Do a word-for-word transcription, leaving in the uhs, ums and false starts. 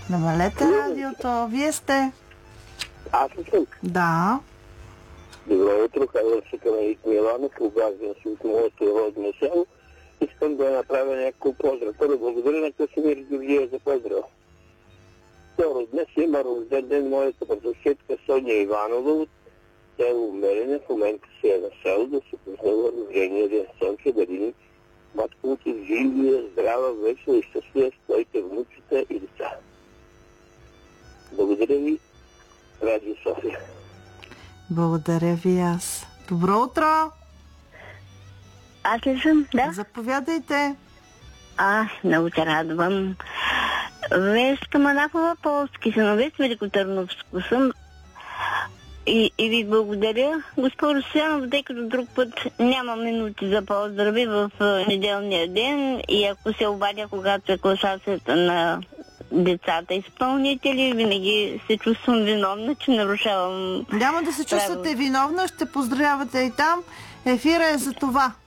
Намалете радиото. Вие сте? Аз съм. Да. Добро утро, казвам се Камелик Миланов, обаждам се от моето родно село. Искам да направя някакво поздрав. Първо, благодаря на Красимир Георгиев за поздрав. Второ, днес има рожден ден моята братовчетка Соня Иванова от село Мерене. В момента си е на село да се празнува рождения ден. Сонче да видим матката живия, здрава, весела и щастлива с твоите внучета и деца. Благодаря ви, Радио София. Благодаря ви аз. Добро утро! Аз ли съм? Да. Заповядайте. А, много се радвам. Веска Манахова, Полски синовец, Великотърновско съм. И, и ви благодаря, госпожо Стоянов, тъй като друг път няма минути за поздрави в неделния ден и ако се обадя, когато е класацията на децата изпълнители, винаги се чувствам виновна, че нарушавам. Няма да се чувствате виновна, ще поздравявате и там. Ефира е за това.